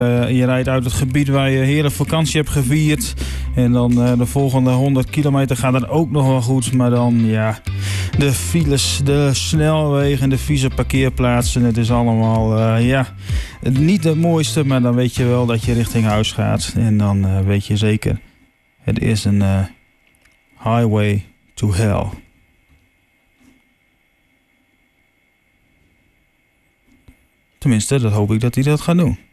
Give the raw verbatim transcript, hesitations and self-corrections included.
Uh, je rijdt uit het gebied waar je heerlijk vakantie hebt gevierd. En dan uh, de volgende honderd kilometer gaat dan ook nog wel goed. Maar dan, ja, de files, de snelwegen, de vieze parkeerplaatsen. Het is allemaal, uh, ja, niet het mooiste. Maar dan weet je wel dat je richting huis gaat. En dan uh, weet je zeker, het is een uh, highway to hell. Tenminste, dat hoop ik dat hij dat gaat doen.